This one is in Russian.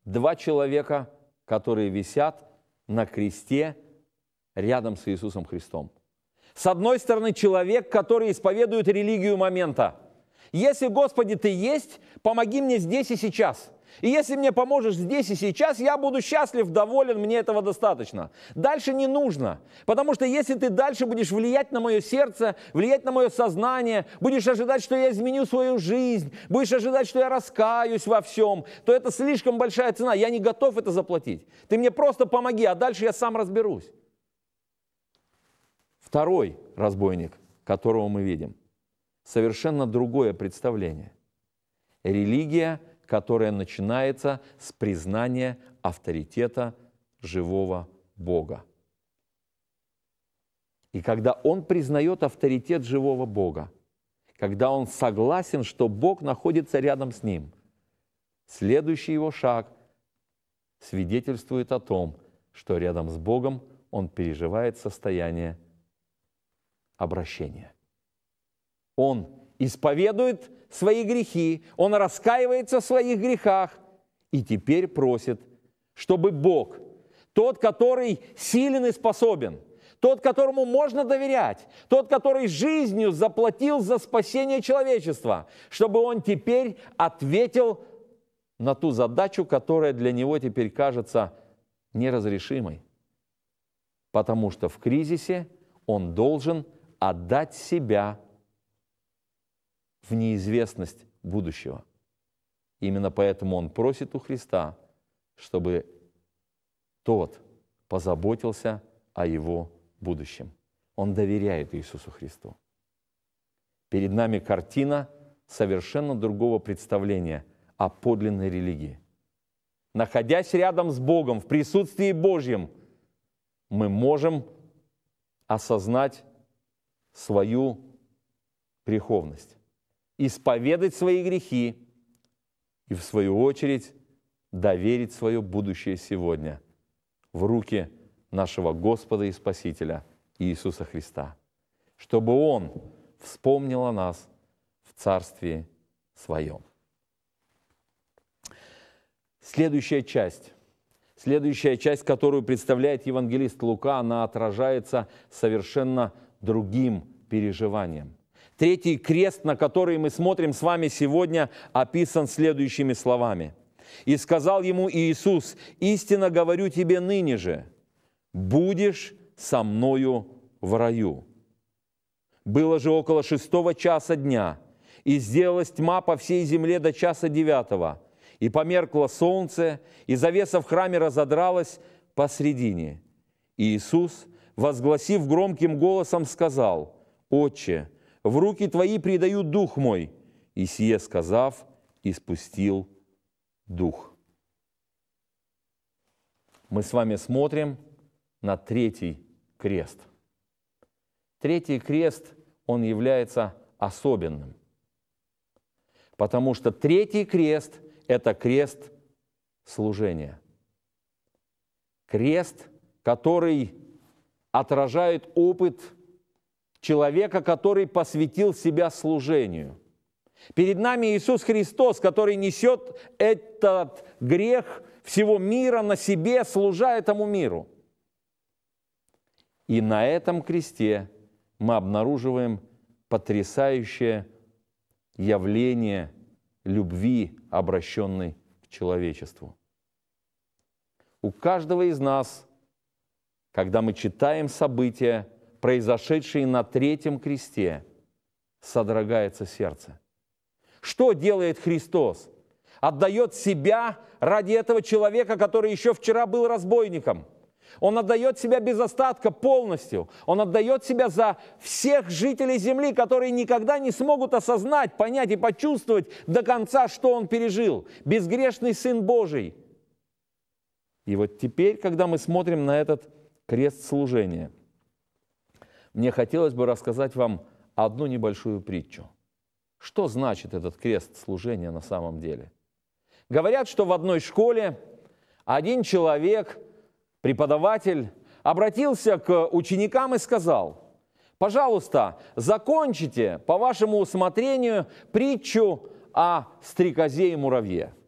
два человека, которые висят на кресте рядом с Иисусом Христом. С одной стороны, человек, который исповедует религию момента. Если, Господи, Ты есть, помоги мне здесь и сейчас. И если мне поможешь здесь и сейчас, я буду счастлив, доволен, мне этого достаточно. Дальше не нужно. Потому что если ты дальше будешь влиять на мое сердце, влиять на мое сознание, будешь ожидать, что я изменю свою жизнь, будешь ожидать, что я раскаюсь во всем, то это слишком большая цена. Я не готов это заплатить. Ты мне просто помоги, а дальше я сам разберусь. Второй разбойник, которого мы видим, совершенно другое представление. Религия, которая начинается с признания авторитета живого Бога. И когда он признает авторитет живого Бога, когда он согласен, что Бог находится рядом с ним, следующий его шаг свидетельствует о том, что рядом с Богом он переживает состояние обращения. Он исповедует свои грехи, он раскаивается в своих грехах и теперь просит, чтобы Бог, тот, который силен и способен, тот, которому можно доверять, тот, который жизнью заплатил за спасение человечества, чтобы он теперь ответил на ту задачу, которая для него теперь кажется неразрешимой. Потому что в кризисе он должен отдать себя в неизвестность будущего. Именно поэтому он просит у Христа, чтобы тот позаботился о его будущем. Он доверяет Иисусу Христу. Перед нами картина совершенно другого представления о подлинной религии. Находясь рядом с Богом, в присутствии Божьем, мы можем осознать свою греховность, исповедать свои грехи и, в свою очередь, доверить свое будущее сегодня в руки нашего Господа и Спасителя Иисуса Христа, чтобы Он вспомнил о нас в Царстве Своем. Следующая часть, которую представляет евангелист Лука, она отражается совершенно другим переживанием. Третий крест, на который мы смотрим с вами сегодня, описан следующими словами. «И сказал ему Иисус: истинно говорю тебе ныне же, будешь со мною в раю». Было же около 6 часа дня, и сделалась тьма по всей земле до часа 9, и померкло солнце, и завеса в храме разодралась посредине. И Иисус, возгласив громким голосом, сказал: «Отче, в руки Твои предаю дух мой». И сие сказав, испустил дух. Мы с вами смотрим на третий крест. Третий крест, он является особенным. Потому что третий крест – это крест служения. Крест, который отражает опыт человека, который посвятил себя служению. Перед нами Иисус Христос, который несет этот грех всего мира на себе, служа этому миру. И на этом кресте мы обнаруживаем потрясающее явление любви, обращенной к человечеству. У каждого из нас, когда мы читаем события, произошедшие на третьем кресте, содрогается сердце. Что делает Христос? Отдает себя ради этого человека, который еще вчера был разбойником. Он отдает себя без остатка полностью. Он отдает себя за всех жителей земли, которые никогда не смогут осознать, понять и почувствовать до конца, что он пережил. Безгрешный Сын Божий. И вот теперь, когда мы смотрим на этот крест служения, мне хотелось бы рассказать вам одну небольшую притчу. Что значит этот крест служения на самом деле? Говорят, что в одной школе один человек, преподаватель, обратился к ученикам и сказал: «Пожалуйста, закончите по вашему усмотрению притчу о стрекозе и муравье».